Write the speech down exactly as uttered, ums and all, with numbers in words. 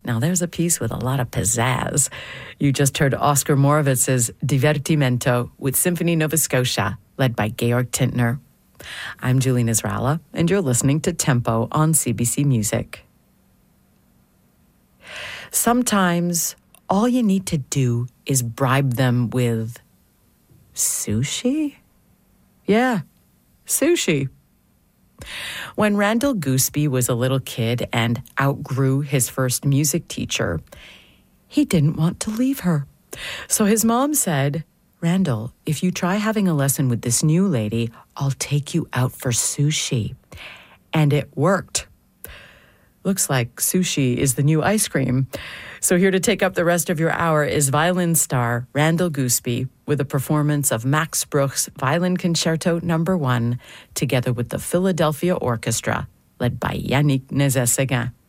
Now there's a piece with a lot of pizzazz. You just heard Oscar Morowitz's Divertimento with Symphony Nova Scotia, led by Georg Tintner. I'm Julie Nisralla, and you're listening to Tempo on C B C Music. Sometimes all you need to do is bribe them with sushi? Yeah, sushi. When Randall Gooseby was a little kid and outgrew his first music teacher, he didn't want to leave her. So his mom said, "Randall, if you try having a lesson with this new lady, I'll take you out for sushi." And it worked. Looks like sushi is the new ice cream. So here to take up the rest of your hour is violin star Randall Gooseby with a performance of Max Bruch's Violin Concerto Number One, together with the Philadelphia Orchestra, led by Yannick Nézet-Séguin.